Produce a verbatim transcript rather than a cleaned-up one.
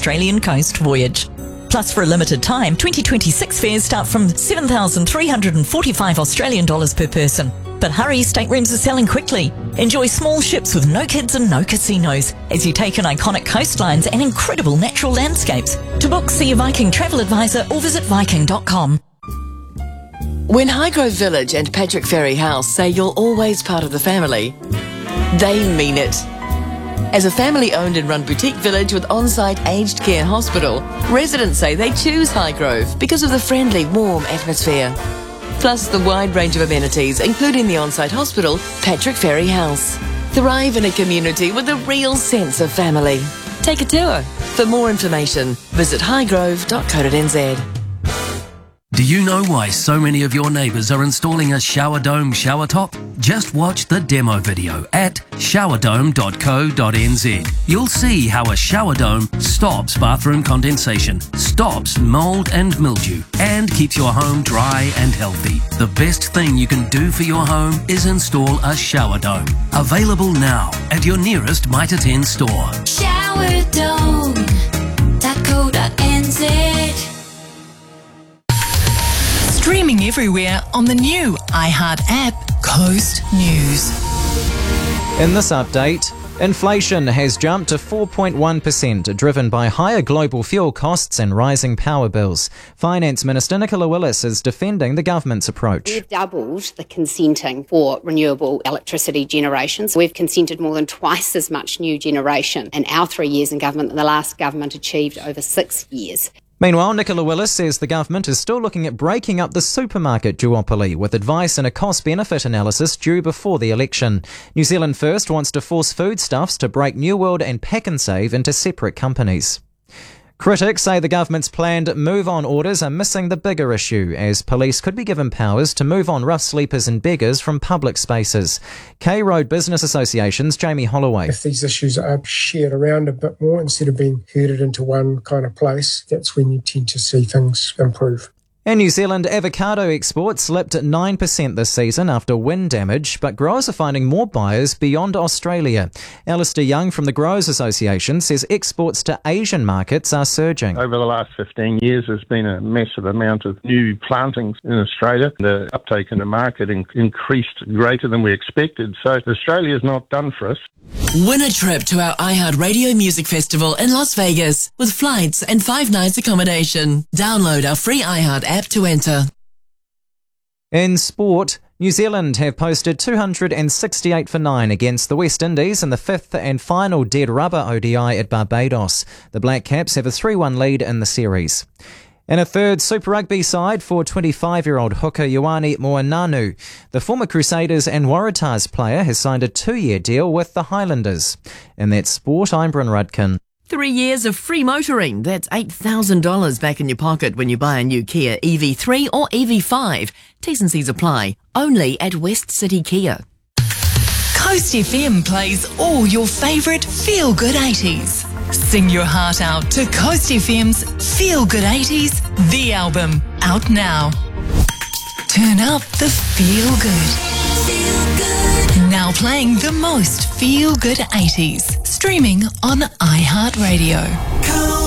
Australian coast voyage. Plus, for a limited time, twenty twenty-six fares start from seven thousand three hundred forty-five Australian dollars per person. But hurry, staterooms are selling quickly. Enjoy small ships with no kids and no casinos as you take in iconic coastlines and incredible natural landscapes. To book, see a Viking travel advisor or visit viking dot com. When Highgrove Village and Patrick Ferry House say you're always part of the family, they mean it. As a family-owned and run boutique village with on-site aged care hospital, residents say they choose Highgrove because of the friendly, warm atmosphere. Plus the wide range of amenities, including the on-site hospital, Patrick Ferry House. Thrive in a community with a real sense of family. Take a tour. For more information, visit highgrove dot co dot n z. Do you know why so many of your neighbours are installing a shower dome shower top? Just watch the demo video at shower dome dot co dot n z. You'll see how a shower dome stops bathroom condensation, stops mould and mildew, and keeps your home dry and healthy. The best thing you can do for your home is install a shower dome. Available now at your nearest Mitre ten store. shower dome dot co dot n z. Streaming everywhere on the new iHeart app, Coast News. In this update, inflation has jumped to four point one percent, driven by higher global fuel costs and rising power bills. Finance Minister Nicola Willis is defending the government's approach. We've doubled the consenting for renewable electricity generation. So we've consented more than twice as much new generation in our three years in government than the last government achieved over six years. Meanwhile, Nicola Willis says the government is still looking at breaking up the supermarket duopoly with advice and a cost-benefit analysis due before the election. New Zealand First wants to force foodstuffs to break New World and Pak'nSave into separate companies. Critics say the government's planned move-on orders are missing the bigger issue, as police could be given powers to move on rough sleepers and beggars from public spaces. K-Road Business Association's Jamie Holloway. If these issues are shared around a bit more instead of being herded into one kind of place, that's when you tend to see things improve. In New Zealand, avocado exports slipped at nine percent this season after wind damage, but growers are finding more buyers beyond Australia. Alistair Young from the Growers Association says exports to Asian markets are surging. Over the last fifteen years, there's been a massive amount of new plantings in Australia. The uptake in the market in- increased greater than we expected, so Australia's not done for us. Win a trip to our iHeart Radio Music Festival in Las Vegas with flights and five nights accommodation. Download our free iHeart app to enter. In sport, New Zealand have posted two hundred sixty-eight for nine against the West Indies in the fifth and final dead rubber O D I at Barbados. The Black Caps have a three one lead in the series. In a third Super Rugby side for twenty-five-year-old hooker Ioane Moananu, the former Crusaders and Waratahs player has signed a two-year deal with the Highlanders. In that sport, I'm Bryn Rudkin. Three years of free motoring. That's eight thousand dollars back in your pocket when you buy a new Kia E V three or E V five. T's and C's apply. Only at West City Kia. Coast F M plays all your favourite feel-good eighties. Sing your heart out to Coast F M's Feel Good eighties, the album, out now. Turn up the feel good. Feel good. Now playing the most feel good eighties. Streaming on iHeartRadio.